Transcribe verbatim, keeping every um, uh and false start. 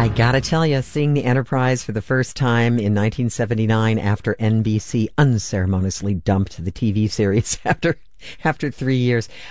I gotta tell you, seeing the Enterprise for the first time in nineteen seventy-nine after N B C unceremoniously dumped the T V series after after three years,